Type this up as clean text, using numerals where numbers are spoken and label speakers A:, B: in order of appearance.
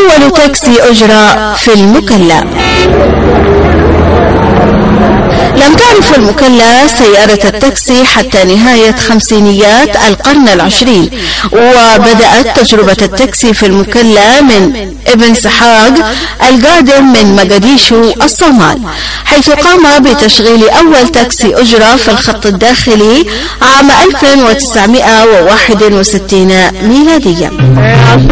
A: أول تاكسي أجرى في المكلا. لم تعرف المكلا سيارة التاكسي حتى نهاية خمسينيات القرن العشرين، وبدأت تجربة التاكسي في المكلا من ابن سحاق القادم من مقديشو الصومال، حيث قام بتشغيل أول تاكسي أجرى في الخط الداخلي عام 1961 ميلاديا.